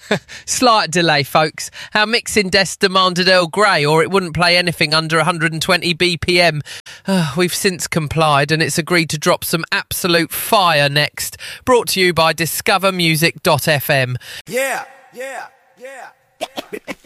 Slight delay, folks. Our mixing desk demanded Earl Grey, or it wouldn't play anything under 120 BPM. We've since complied, and it's agreed to drop some absolute fire next. Brought to you by discovermusic.fm. Yeah.